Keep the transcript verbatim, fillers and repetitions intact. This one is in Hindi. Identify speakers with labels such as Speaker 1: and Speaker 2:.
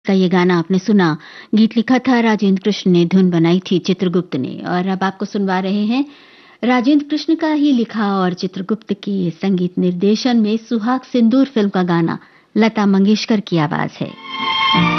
Speaker 1: का ये गाना आपने सुना। गीत लिखा था राजेंद्र कृष्ण ने, धुन बनाई थी चित्रगुप्त ने। और अब आपको सुनवा रहे हैं राजेंद्र कृष्ण का ही लिखा और चित्रगुप्त की संगीत निर्देशन में सुहाग सिंदूर फिल्म का गाना। लता मंगेशकर की आवाज है।